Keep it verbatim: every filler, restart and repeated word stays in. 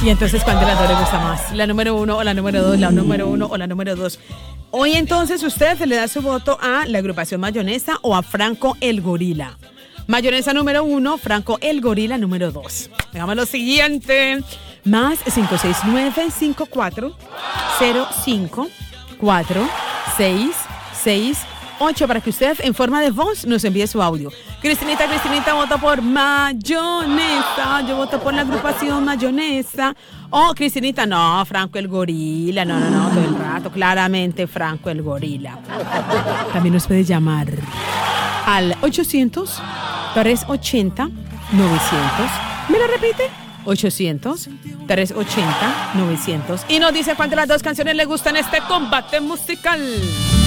Y entonces, ¿cuál de las dos le gusta más? ¿La número uno o la número dos? ¿La número uno o la número dos? Hoy entonces usted le da su voto a la agrupación Mayonesa o a Franco el Gorila. Mayonesa número uno, Franco el Gorila número dos. Veamos lo siguiente. Más cinco seis nueve, cinco cuatro cero cinco cuatro seis seis ocho para que usted en forma de voz nos envíe su audio. Cristinita, Cristinita, voto por Mayonesa. Yo voto por la agrupación Mayonesa. Oh, Cristinita, no, Franco el Gorila. No, no, no, todo el rato. Claramente Franco el Gorila. También nos puede llamar al ochocientos, trescientos ochenta, novecientos. ¿Me lo repite? ochocientos, trescientos ochenta, novecientos. Y nos dice cuál de las dos canciones le gustan este combate musical.